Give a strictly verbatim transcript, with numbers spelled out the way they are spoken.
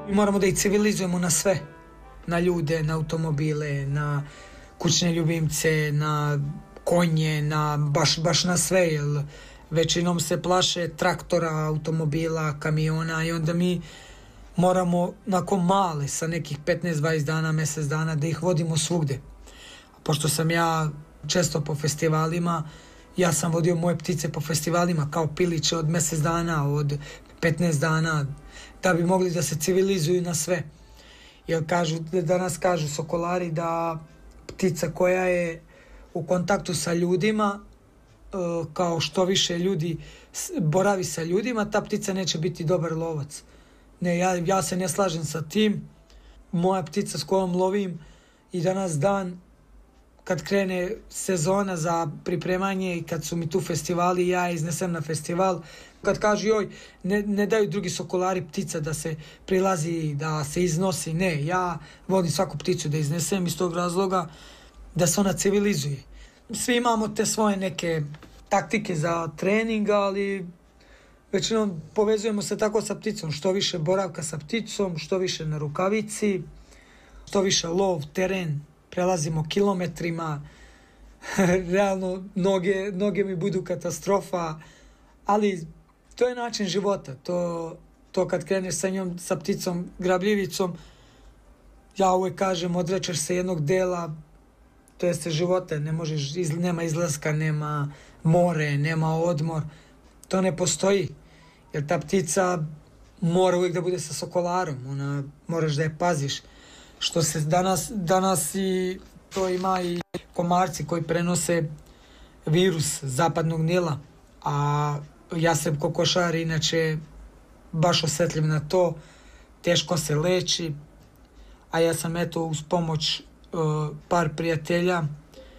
Mi moramo da ih civilizujemo na sve. Na ljude, na automobile, na kućne ljubimce, na konje, na, baš, baš na sve, jer većinom se plaše traktora, automobila, kamiona i onda mi moramo nakon male, sa nekih petnaest dvadeset dana, mjesec dana, da ih vodimo svugde. Pošto sam ja često po festivalima, ja sam vodio moje ptice po festivalima kao piliće od mjesec dana, od petnaest dana, da bi mogli da se civilizuju na sve. Jer kažu, danas kažu sokolari da ptica koja je u kontaktu sa ljudima, kao što više ljudi boravi sa ljudima, ta ptica neće biti dobar lovac. Ne, ja, ja se ne slažem sa tim. Moja ptica s kojom lovim i danas dan, kad krene sezona za pripremanje i kad su mi tu festivali, ja iznesem na festival. Kad kažu joj, ne, ne daju drugi sokolari ptica da se prilazi, da se iznosi. Ne, ja volim svaku pticu da iznesem iz tog razloga da se ona civilizuje. Svi imamo te svoje neke taktike za trening, ali većinom povezujemo se tako sa pticom. Što više boravka sa pticom, što više na rukavici, što više lov, teren, prelazimo kilometrima. Realno, noge, noge mi budu katastrofa, ali to je način života. To, to kad kreneš sa njom, sa pticom, grabljivicom, ja uvijek kažem, odrećeš se jednog dela, to jeste života, ne možeš, iz, nema izlaska, nema more, nema odmor, to ne postoji, jer ta ptica mora uvijek da bude sa sokolarom, ona, moraš da je paziš, što se danas, danas i to ima i komarci koji prenose virus zapadnog Nila, a jastreb kokošar inače baš osjetljiv na to, teško se leči, a ja sam eto uz pomoć uh, par prijatelja